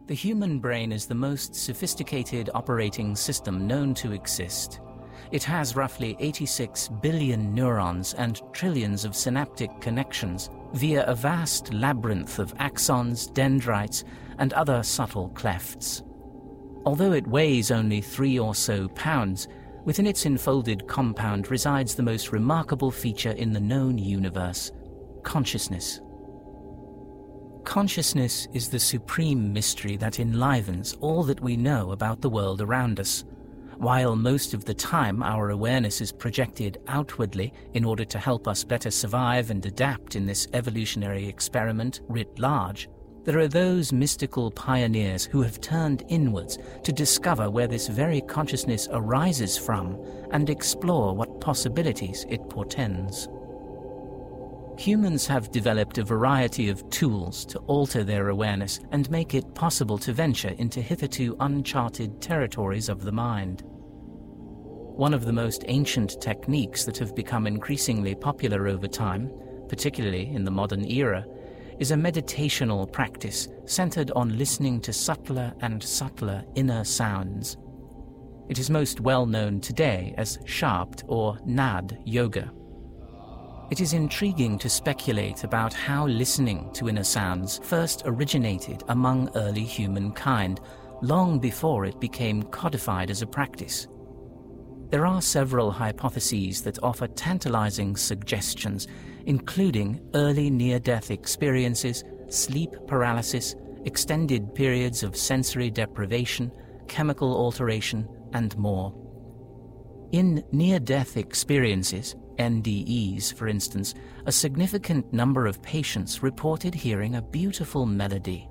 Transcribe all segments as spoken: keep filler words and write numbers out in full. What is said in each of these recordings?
The human brain is the most sophisticated operating system known to exist. It has roughly eighty-six billion neurons and trillions of synaptic connections via a vast labyrinth of axons, dendrites, and other subtle clefts. Although it weighs only three or so pounds, within its enfolded compound resides the most remarkable feature in the known universe: consciousness. Consciousness is the supreme mystery that enlivens all that we know about the world around us. While most of the time our awareness is projected outwardly in order to help us better survive and adapt in this evolutionary experiment writ large, there are those mystical pioneers who have turned inwards to discover where this very consciousness arises from and explore what possibilities it portends. Humans have developed a variety of tools to alter their awareness and make it possible to venture into hitherto uncharted territories of the mind. One of the most ancient techniques that have become increasingly popular over time, particularly in the modern era, is a meditational practice centered on listening to subtler and subtler inner sounds. It is most well known today as Shabd or Nad Yoga. It is intriguing to speculate about how listening to inner sounds first originated among early humankind, long before it became codified as a practice. There are several hypotheses that offer tantalizing suggestions, including early near-death experiences, sleep paralysis, extended periods of sensory deprivation, chemical alteration, and more. In near-death experiences, N D Es, for instance, a significant number of patients reported hearing a beautiful melody.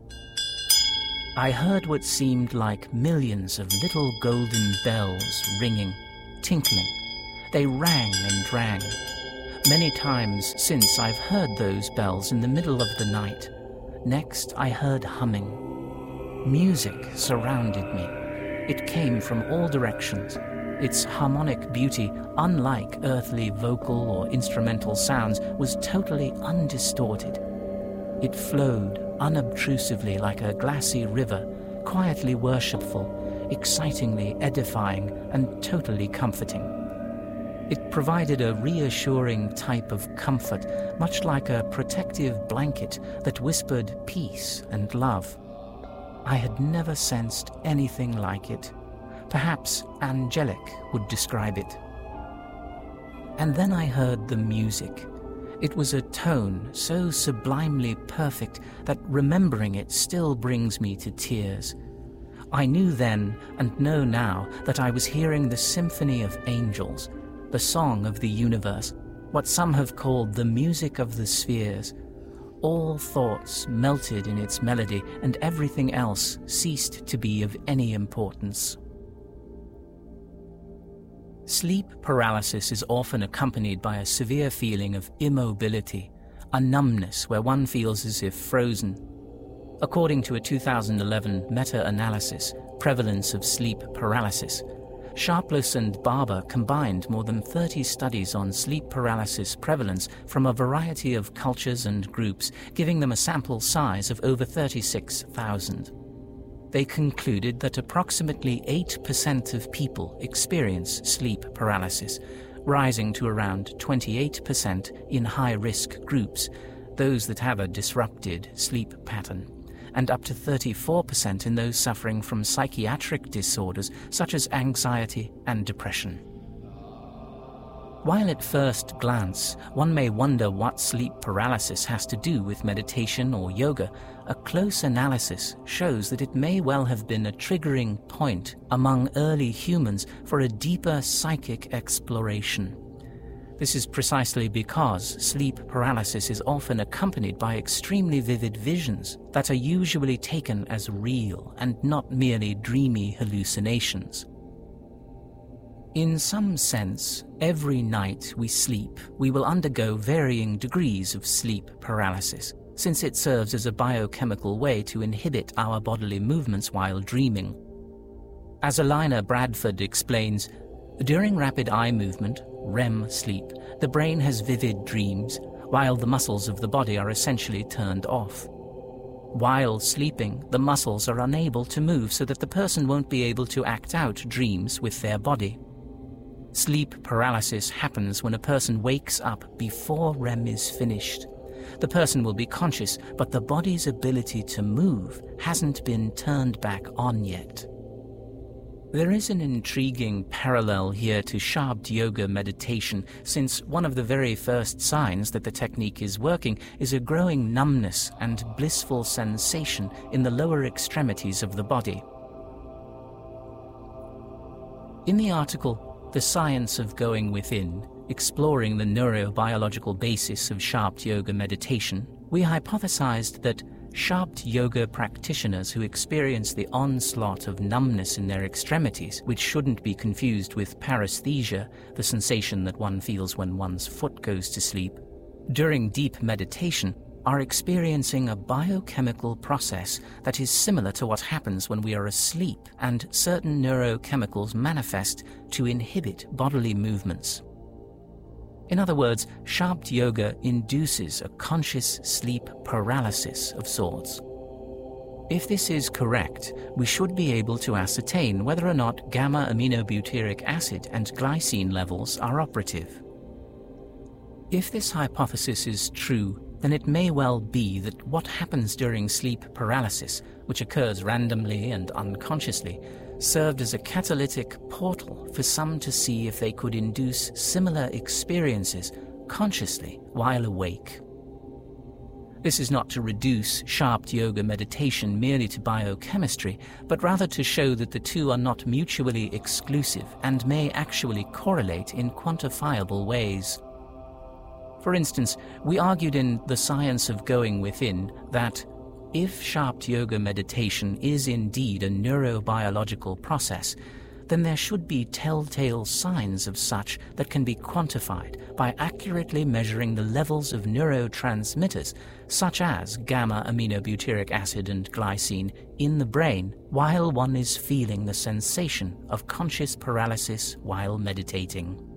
I heard what seemed like millions of little golden bells ringing, tinkling. They rang and rang. Many times since I've heard those bells in the middle of the night. Next, I heard humming. Music surrounded me. It came from all directions. Its harmonic beauty, unlike earthly vocal or instrumental sounds, was totally undistorted. It flowed unobtrusively like a glassy river, quietly worshipful, excitingly edifying, and totally comforting. It provided a reassuring type of comfort, much like a protective blanket that whispered peace and love. I had never sensed anything like it. Perhaps angelic would describe it. And then I heard the music. It was a tone so sublimely perfect that remembering it still brings me to tears. I knew then and know now that I was hearing the symphony of angels, the song of the universe, what some have called the music of the spheres. All thoughts melted in its melody, and everything else ceased to be of any importance. Sleep paralysis is often accompanied by a severe feeling of immobility, a numbness where one feels as if frozen. According to a two thousand eleven meta-analysis, Prevalence of Sleep Paralysis, Sharpless and Barber combined more than thirty studies on sleep paralysis prevalence from a variety of cultures and groups, giving them a sample size of over thirty-six thousand. They concluded that approximately eight percent of people experience sleep paralysis, rising to around twenty-eight percent in high-risk groups, those that have a disrupted sleep pattern, and up to thirty-four percent in those suffering from psychiatric disorders such as anxiety and depression. While at first glance, one may wonder what sleep paralysis has to do with meditation or yoga, a close analysis shows that it may well have been a triggering point among early humans for a deeper psychic exploration. This is precisely because sleep paralysis is often accompanied by extremely vivid visions that are usually taken as real and not merely dreamy hallucinations. In some sense, every night we sleep, we will undergo varying degrees of sleep paralysis, since it serves as a biochemical way to inhibit our bodily movements while dreaming. As Alina Bradford explains, during rapid eye movement, R E M sleep, the brain has vivid dreams, while the muscles of the body are essentially turned off. While sleeping, the muscles are unable to move so that the person won't be able to act out dreams with their body. Sleep paralysis happens when a person wakes up before R E M is finished. The person will be conscious, but the body's ability to move hasn't been turned back on yet. There is an intriguing parallel here to Shabd Yoga meditation, since one of the very first signs that the technique is working is a growing numbness and blissful sensation in the lower extremities of the body. In the article, The Science of Going Within, exploring the neurobiological basis of Shabd Yoga meditation, we hypothesized that Shabd Yoga practitioners who experience the onslaught of numbness in their extremities, which shouldn't be confused with paresthesia, the sensation that one feels when one's foot goes to sleep, during deep meditation, are experiencing a biochemical process that is similar to what happens when we are asleep, and certain neurochemicals manifest to inhibit bodily movements. In other words, Shabd Yoga induces a conscious sleep paralysis of sorts. If this is correct, we should be able to ascertain whether or not gamma-aminobutyric acid and glycine levels are operative. If this hypothesis is true, then it may well be that what happens during sleep paralysis, which occurs randomly and unconsciously, served as a catalytic portal for some to see if they could induce similar experiences consciously while awake. This is not to reduce Shabd Yoga meditation merely to biochemistry, but rather to show that the two are not mutually exclusive and may actually correlate in quantifiable ways. For instance, we argued in The Science of Going Within that if Shabd Yoga meditation is indeed a neurobiological process, then there should be telltale signs of such that can be quantified by accurately measuring the levels of neurotransmitters, such as gamma-aminobutyric acid and glycine, in the brain while one is feeling the sensation of conscious paralysis while meditating.